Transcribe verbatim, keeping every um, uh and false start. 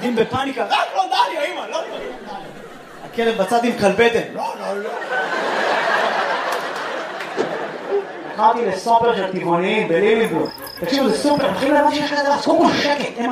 הילדים בפאניקה, רק לא דליה, אמא, לא דליה. הכלב בצד עם כלבטן, לא, לא, לא. התחלתי לסופר של טבעוניים בליליבורג. תקשיבו, זה סופר, מתחילים להבין שיש כזה, אז קודם כל שקט,